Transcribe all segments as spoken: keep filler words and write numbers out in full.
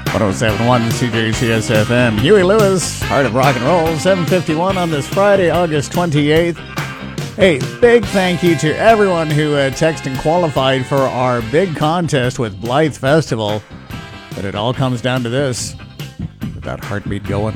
one oh seven point one C J C S F M. Huey Lewis, Heart of Rock and Roll, seven fifty-one on this Friday, August twenty-eighth. Hey, big thank you to everyone who uh, texted and qualified for our big contest with Blythe Festival. But it all comes down to this. With that heartbeat going.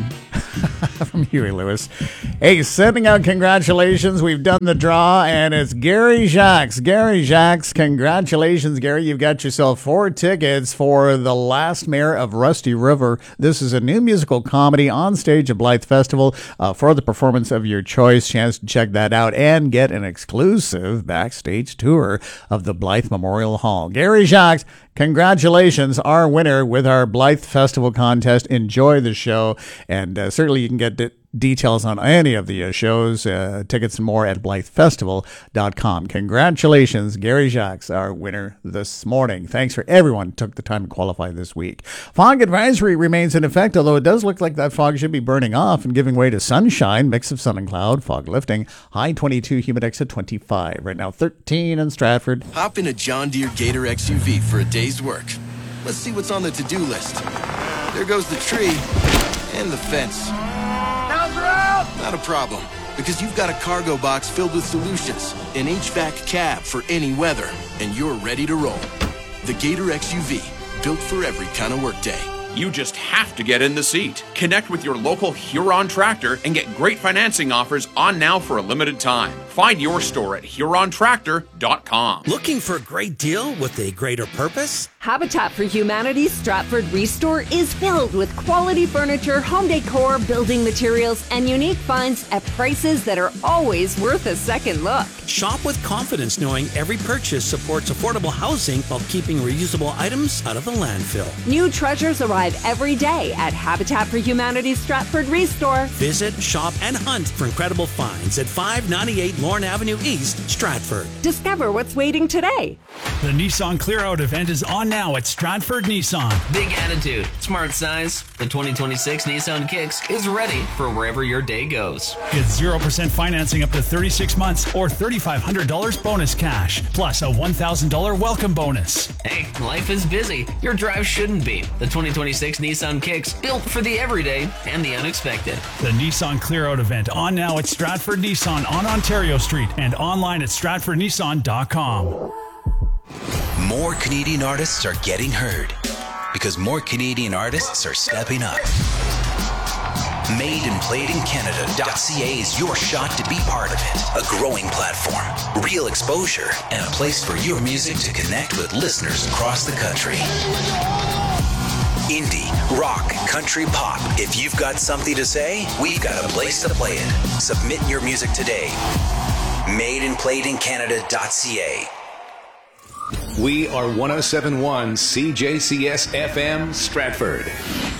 From Huey Lewis. Hey, sending out congratulations. We've done the draw, and it's Gary Jacques. Gary Jacques, congratulations, Gary. You've got yourself four tickets for The Last Mayor of Rusty River. This is a new musical comedy on stage at Blythe Festival uh, for the performance of your choice. Chance to check that out and get an exclusive backstage tour of the Blythe Memorial Hall. Gary Jacques, congratulations, our winner with our Blythe Festival contest. Enjoy the show, and uh, certainly you can get d- details on any of the uh, shows, uh, tickets and more at blythe festival dot com. Congratulations, Gary Jacques, our winner this morning. Thanks for everyone who took the time to qualify this week. Fog advisory remains in effect, although it does look like that fog should be burning off and giving way to sunshine, mix of sun and cloud, fog lifting, high twenty-two, humid X at twenty-five. Right now, thirteen in Stratford. Hop in a John Deere Gator X U V for a day's work. Let's see what's on the to-do list. There goes the tree and the fence. Cows are out! Not a problem, because you've got a cargo box filled with solutions, an H V A C cab for any weather, and you're ready to roll. The Gator X U V, built for every kind of workday. You just have to get in the seat. Connect with your local Huron Tractor and get great financing offers on now for a limited time. Find your store at huron tractor dot com. Looking for a great deal with a greater purpose? Habitat for Humanity's Stratford Restore is filled with quality furniture, home decor, building materials, and unique finds at prices that are always worth a second look. Shop with confidence knowing every purchase supports affordable housing while keeping reusable items out of the landfill. New treasures arrive every day at Habitat for Humanity's Stratford Restore. Visit, shop, and hunt for incredible finds at five ninety-eight Lorne Avenue East, Stratford. Discover what's waiting today. The Nissan Clear Out event is on now at Stratford Nissan. Big attitude, smart size. The twenty twenty-six Nissan Kicks is ready for wherever your day goes. Get zero percent financing up to thirty-six months or thirty-five hundred dollars bonus cash, plus a one thousand dollars welcome bonus. Hey, life is busy. Your drive shouldn't be. The twenty twenty-six Nissan Kicks, built for the everyday and the unexpected. The Nissan Clear Out event on now at Stratford Nissan on Ontario Street and online at stratford nissan dot com. More Canadian artists are getting heard because more Canadian artists are stepping up. made and played in Canada dot c a is your shot to be part of it. A growing platform, real exposure, and a place for your music to connect with listeners across the country. Indie, rock, country, pop. If you've got something to say, we've got a place to play it. Submit your music today. made and played in Canada dot c a. We are one oh seven point one C J C S F M Stratford.